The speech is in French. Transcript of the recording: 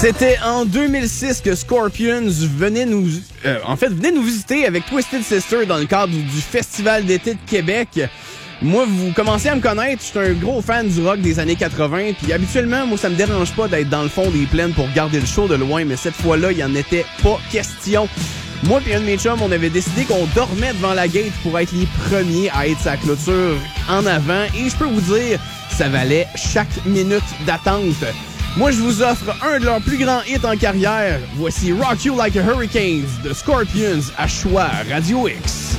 C'était en 2006 que Scorpions venait nous visiter avec Twisted Sister dans le cadre du Festival d'été de Québec. Moi, vous commencez à me connaître, je suis un gros fan du rock des années 80, puis habituellement, moi, ça me dérange pas d'être dans le fond des plaines pour garder le show de loin, mais cette fois-là, il en était pas question. Moi et un de mes chums, on avait décidé qu'on dormait devant la gate pour être les premiers à être sa clôture en avant, et je peux vous dire, ça valait chaque minute d'attente. Moi, je vous offre un de leurs plus grands hits en carrière. Voici Rock You Like a Hurricane de Scorpions à Choix Radio X.